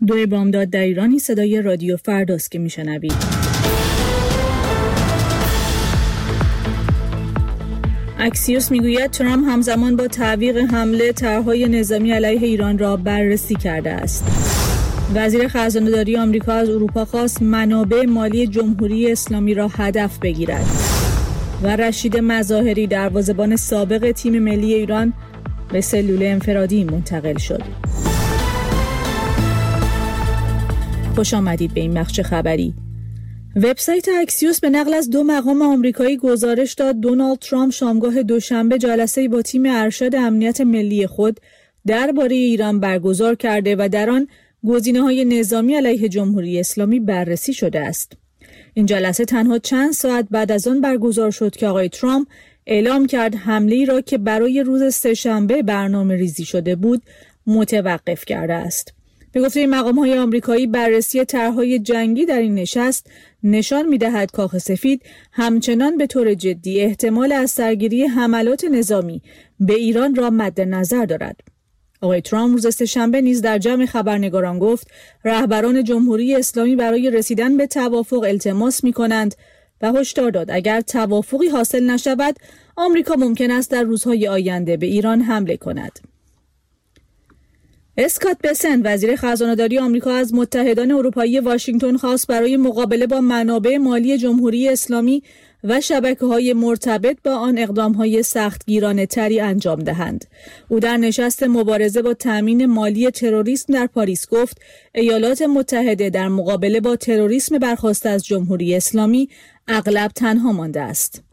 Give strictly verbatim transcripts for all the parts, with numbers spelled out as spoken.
دو بامداد در ایرانی صدای رادیو فرداست که میشنوید. اکسیوس میگوید ترامپ همزمان با تعویق حمله طرح‌های نظامی علیه ایران را بررسی کرده است. وزیر خزانه‌داری آمریکا از اروپا خواست منابع مالی جمهوری اسلامی را هدف بگیرد. و رشید مظاهری دروازه‌بان سابق تیم ملی ایران به سلول انفرادی منتقل شد. خوش آمدید به این بخش خبری. وبسایت اکسیوس به نقل از دو مقام آمریکایی گزارش داد دونالد ترامپ شامگاه دوشنبه جلسه‌ای با تیم ارشد امنیت ملی خود درباره ایران برگزار کرده و در آن گزینه‌های نظامی علیه جمهوری اسلامی بررسی شده است. این جلسه تنها چند ساعت بعد از آن برگزار شد که آقای ترامپ اعلام کرد حمله‌ای را که برای روز سه‌شنبه برنامه ریزی شده بود متوقف کرده است. به گفته مقام‌های آمریکایی بررسی طرح‌های جنگی در این نشست نشان می‌دهد کاخ سفید همچنان به طور جدی احتمال از سرگیری حملات نظامی به ایران را مد نظر دارد. آقای ترامپ روز سه‌شنبه نیز در جمع خبرنگاران گفت رهبران جمهوری اسلامی برای رسیدن به توافق التماس می‌کنند و هشدار داد اگر توافقی حاصل نشود آمریکا ممکن است در روزهای آینده به ایران حمله کند. اسکات بسنت وزیر خزانه‌داری آمریکا از متحدان اروپایی واشنگتن خواست برای مقابله با منابع مالی جمهوری اسلامی و شبکه‌های مرتبط با آن اقدام‌های سختگیرانه‌تری انجام دهند. او در نشست مبارزه با تامین مالی تروریسم در پاریس گفت ایالات متحده در مقابله با تروریسم برخاسته از جمهوری اسلامی اغلب تنها مانده است.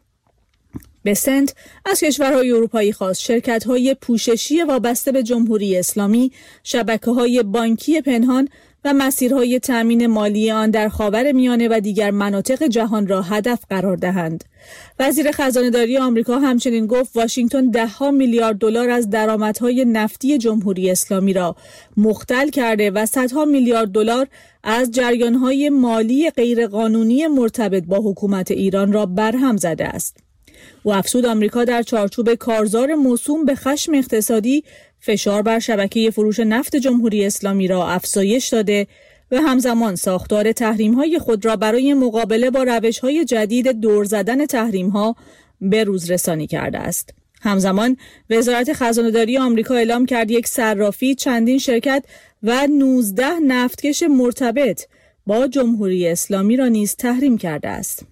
بسنت از کشورهای اروپایی خواست شرکت‌های پوششی وابسته به جمهوری اسلامی، شبکه‌های بانکی پنهان و مسیرهای تامین مالی آن در خاورمیانه و دیگر مناطق جهان را هدف قرار دهند. وزیر خزانه‌داری آمریکا همچنین گفت واشنگتن ده‌ها میلیارد دلار از درآمدهای نفتی جمهوری اسلامی را مختل کرده و صدها میلیارد دلار از جریان‌های مالی غیرقانونی مرتبط با حکومت ایران را برهم زده است. و افزود آمریکا در چارچوب کارزار موسوم به خشم اقتصادی فشار بر شبکه فروش نفت جمهوری اسلامی را افزایش داده و همزمان ساختار تحریم‌های خود را برای مقابله با روش‌های جدید دور زدن تحریم‌ها به روز رسانی کرده است. همزمان وزارت خزانه‌داری آمریکا اعلام کرد یک صرافی، چندین شرکت و نوزده نفتکش مرتبط با جمهوری اسلامی را نیز تحریم کرده است.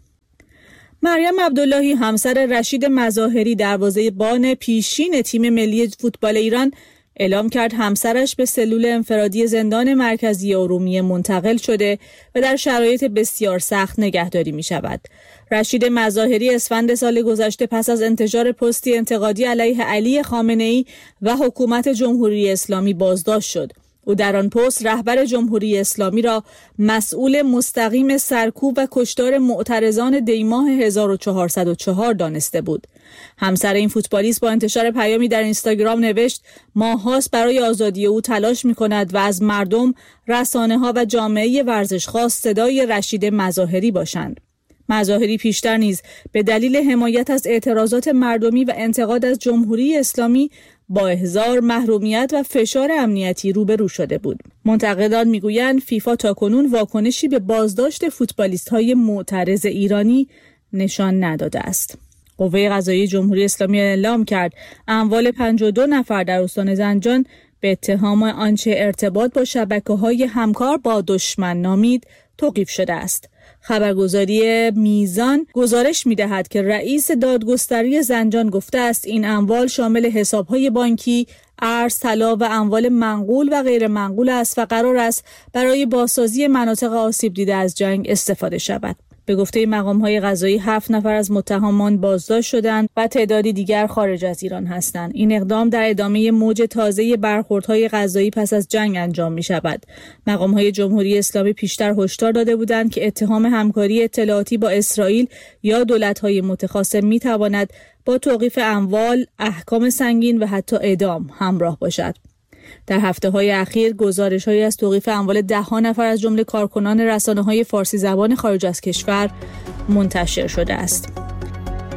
مریم عبداللهی همسر رشید مظاهری دروازه‌بان پیشین تیم ملی فوتبال ایران اعلام کرد همسرش به سلول انفرادی زندان مرکزی ارومیه منتقل شده و در شرایط بسیار سخت نگهداری می شود. رشید مظاهری اسفند سال گذشته پس از انتشار پستی انتقادی علیه علی خامنه‌ای و حکومت جمهوری اسلامی بازداشت شد. او در آن پست رهبر جمهوری اسلامی را مسئول مستقیم سرکوب و کشتار معترضان دیماه هزار و چهارصد و چهار دانسته بود. همسر این فوتبالیست با انتشار پیامی در اینستاگرام نوشت ماه‌هاست برای آزادی او تلاش می‌کند و از مردم، رسانه‌ها و جامعه ورزشخواه صدای رشید مظاهری باشند. مظاهری پیشتر نیز به دلیل حمایت از اعتراضات مردمی و انتقاد از جمهوری اسلامی با احضار، محرومیت و فشار امنیتی روبرو شده بود. منتقدان میگویند فیفا تاکنون واکنشی به بازداشت فوتبالیست‌های معترض ایرانی نشان نداده است. قوه قضاییه جمهوری اسلامی اعلام کرد اموال پنجاه و دو نفر در استان زنجان به اتهام آنچه ارتباط با شبکه‌های همکار با دشمن نامید توقیف شده است. خبرگزاری میزان گزارش می‌دهد که رئیس دادگستری زنجان گفته است این اموال شامل حساب‌های بانکی، ارز، طلا و اموال منقول و غیر منقول است و قرار است برای بازسازی مناطق آسیب دیده از جنگ استفاده شود. به گفته مقام‌های قضایی هفت نفر از متهمان بازداشت شدند و تعدادی دیگر خارج از ایران هستند. این اقدام در ادامه موج تازه برخوردهای قضایی پس از جنگ انجام می‌شود. مقام‌های جمهوری اسلامی پیشتر هشدار داده بودند که اتهام همکاری اطلاعاتی با اسرائیل یا دولت‌های متخاصم می‌تواند با توقیف اموال، احکام سنگین و حتی اعدام همراه باشد. در هفته‌های اخیر گزارش‌هایی از توقیف اموال ده‌ها نفر از جمله کارکنان رسانه‌های فارسی زبان خارج از کشور منتشر شده است.